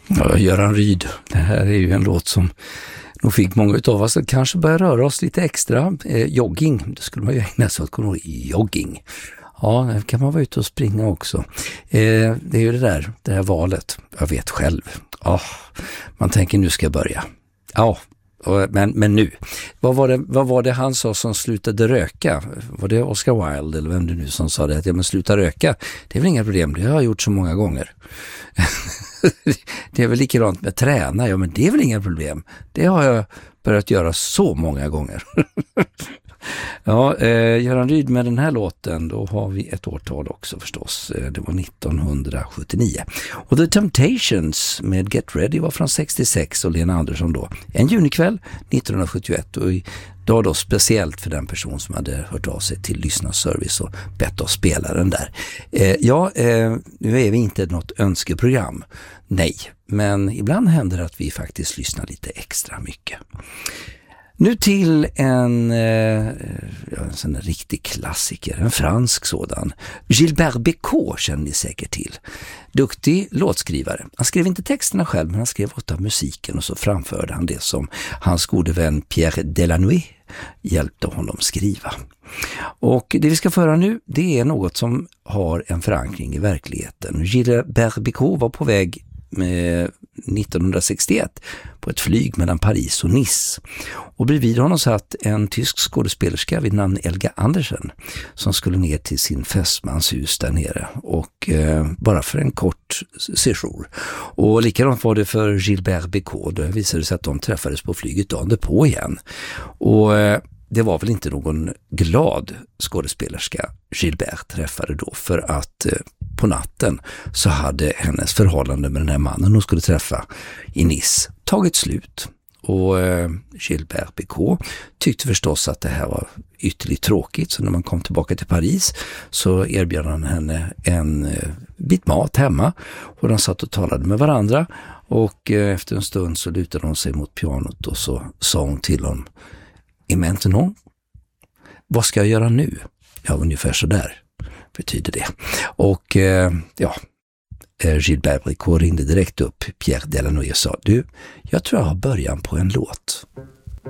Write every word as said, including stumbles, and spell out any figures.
Ja, Göran Ryd. Det här är ju en låt som nog fick många av oss att kanske börja röra oss lite extra. Eh, jogging, det skulle man ju ägna sig åt. Kommer jogging. Ja, det kan man vara ute och springa också. Eh, det är ju det där, det här valet. Jag vet själv. Oh, man tänker nu ska jag börja. Ja, men, men nu. Vad var, det, vad var det han sa som slutade röka? Var det Oscar Wilde eller vem det nu som sa det? Att ja, men sluta röka, det är väl inga problem. Det har jag gjort så många gånger. Det är väl likadant med träna. Ja, men det är väl inga problem. Det har jag börjat göra så många gånger. Ja, eh, Göran Ryd med den här låten, då har vi ett årtal också förstås. Det var nittonhundrasjuttionio. Och The Temptations med Get Ready var från sextiosex och Lena Andersson då. En junikväll nittonhundrasjuttioett och idag då speciellt för den person som hade hört av sig till lyssnarservice och bett oss spela den där. Eh, ja, eh, nu är vi inte något önskeprogram. Nej, men ibland händer det att vi faktiskt lyssnar lite extra mycket. Nu till en, eh, en sån riktig klassiker, en fransk sådan. Gilbert Bécaud känner ni säkert till. Duktig låtskrivare. Han skrev inte texterna själv, men han skrev åt musiken och så framförde han det som hans gode vän Pierre Delanoë hjälpte honom skriva. Och det vi ska föra nu, det är något som har en förankring i verkligheten. Gilbert Bécaud var på väg med nittonhundrasextioett på ett flyg mellan Paris och Nice. Och bredvid honom satt en tysk skådespelerska vid namn Elga Andersen som skulle ner till sin fästmans hus där nere och eh, bara för en kort séjour. Och likadant var det för Gilbert Bécaud. Det visade sig att de träffades på flyget dagen på igen. Och eh, det var väl inte någon glad skådespelerska Gilbert träffade då, för att eh, på natten så hade hennes förhållande med den här mannen hon skulle träffa i Nice tagit slut. Och eh, Gilbert Bécaud tyckte förstås att det här var ytterligt tråkigt, så när man kom tillbaka till Paris så erbjöd han henne en eh, bit mat hemma och de satt och talade med varandra och eh, efter en stund så lutade hon sig mot pianot och så sa hon till honom: "Et maintenant, vad ska jag göra nu?" Ja, ungefär så där betyder det. Och eh, ja, Gilbert Bécaud ringde direkt upp Pierre Delanoë och sa: "Du, jag tror jag har början på en låt."